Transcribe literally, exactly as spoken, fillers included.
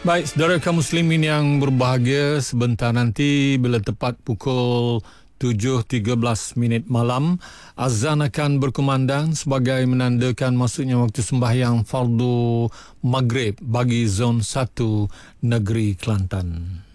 Baik, saudara kaum muslimin yang berbahagia, sebentar nanti bila tepat pukul tujuh tiga belas minit malam, azan akan berkumandang sebagai menandakan masuknya waktu sembahyang fardu maghrib bagi zon satu negeri Kelantan.